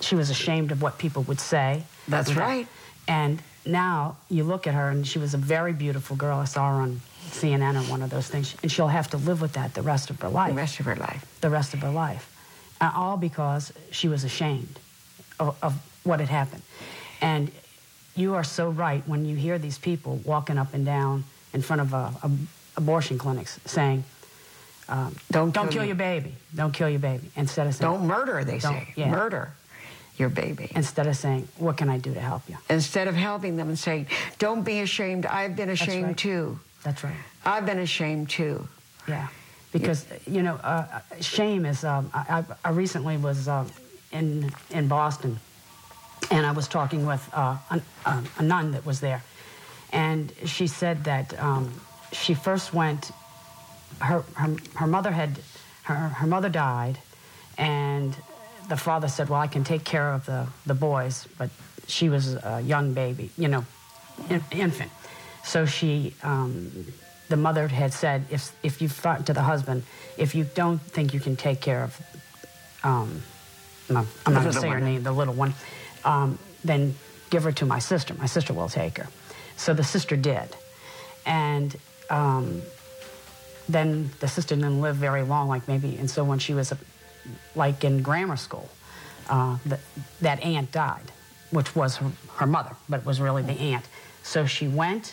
she was ashamed of what people would say. That's right. And now you look at her, and she was a very beautiful girl. I saw her on CNN or one of those things, and she'll have to live with that the rest of her life. The rest of her life. The rest of her life. All because she was ashamed of what had happened. And you are so right when you hear these people walking up and down in front of abortion clinics saying, don't kill your baby. Don't kill your baby. Instead of saying, don't murder, they say. Yeah. Murder your baby. Instead of saying, what can I do to help you? Instead of helping them and saying, don't be ashamed. I've been ashamed right. too. That's right. I've been ashamed too. Yeah. Because, you know, shame is, I recently was in Boston, and I was talking with a nun that was there. And she said that she first went, her mother died, and the father said, well, I can take care of the boys, but she was a young baby, you know, infant. So she, the mother had said, if you thought to the husband, if you don't think you can take care of, I'm not going to say her name, the little one, then give her to my sister. My sister will take her. So the sister did. And then the sister didn't live very long, like maybe, and so when she was like in grammar school, that aunt died, which was her mother, but it was really the aunt. So she went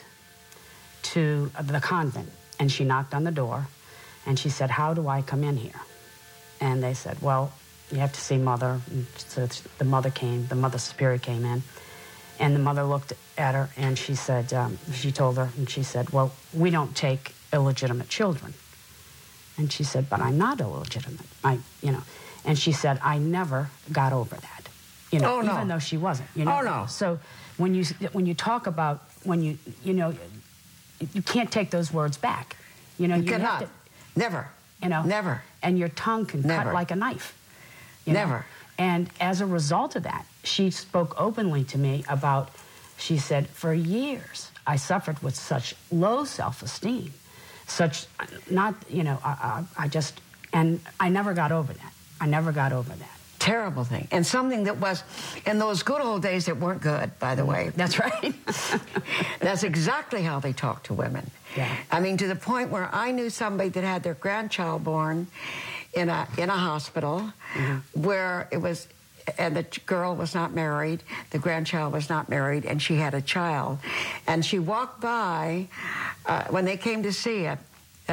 to the convent, and she knocked on the door, and she said, how do I come in here? And they said, well, you have to see Mother. And so the mother came, the Mother Superior came in, and the mother looked at her, and she said, she told her, and she said, well, we don't take illegitimate children. And she said, but I'm not illegitimate, you know. And she said, I never got over that, you know, even though she wasn't, you know. Oh, no. So when you talk about, you know, you can't take those words back. You know, you cannot. have to, never. You know. Never. And your tongue can cut like a knife. Never. Know? And as a result of that, she spoke openly to me about, she said, for years, I suffered with such low self-esteem, such, not, you know, I just, and I never got over that. I never got over that. Terrible thing. And something that was, in those good old days that weren't good, by the way. That's right. That's exactly how they talked to women. Yeah. I mean, to the point where I knew somebody that had their grandchild born in a hospital, where it was, and the girl was not married, the grandchild was not married, and she had a child. And she walked by, when they came to see it,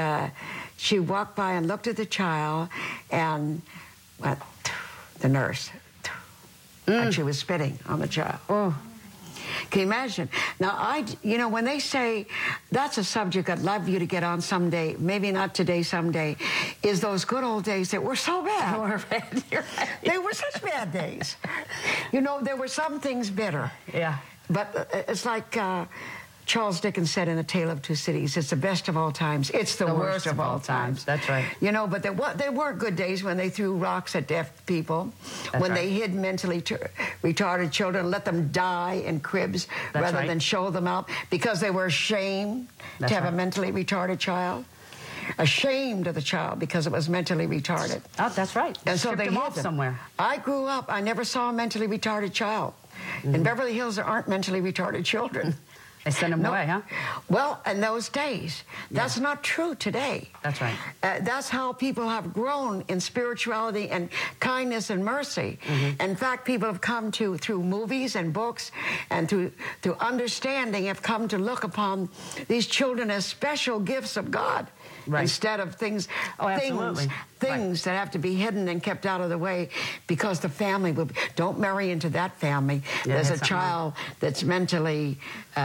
she walked by and looked at the child and went, the nurse, and she was spitting on the child. Oh. Can you imagine? Now, you know, when they say, that's a subject I'd love you to get on someday, maybe not today, someday, is those good old days that were so bad. They were bad. You're right. They were such bad days. You know, there were some things bitter. Yeah. But it's like Charles Dickens said in A Tale of Two Cities, it's the best of all times. It's the worst of all times. That's right. You know, but there were good days when they threw rocks at deaf people, when they hid mentally retarded children, let them die in cribs rather than show them out because they were ashamed to have a mentally retarded child. Ashamed of the child because it was mentally retarded. Oh, that's right. And so they hid hid them somewhere. I grew up, I never saw a mentally retarded child. In Beverly Hills, there aren't mentally retarded children. They send them away, huh? Well, in those days. That's not true today. That's right. That's how people have grown in spirituality and kindness and mercy. In fact, people have come to, through movies and books and through understanding, have come to look upon these children as special gifts of God. Right. Instead of things that have to be hidden and kept out of the way because the family will don't marry into that family. Yeah, there's a child that's mentally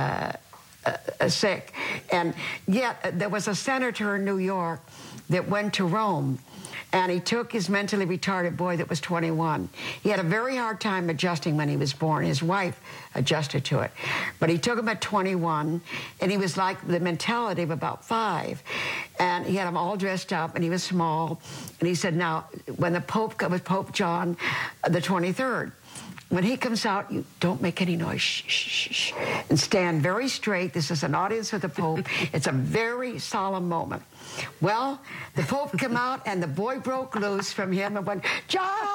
sick. And yet there was a senator in New York that went to Rome, and he took his mentally retarded boy that was 21. He had a very hard time adjusting when he was born. His wife adjusted to it. But he took him at 21, and he was like the mentality of about 5. And he had him all dressed up, and he was small. And he said, now, when the Pope was Pope John the 23rd, when he comes out, you don't make any noise, shh, shh, shh, and stand very straight. This is an audience of the Pope. It's a very solemn moment. Well, the Pope came out, and the boy broke loose from him and went, John!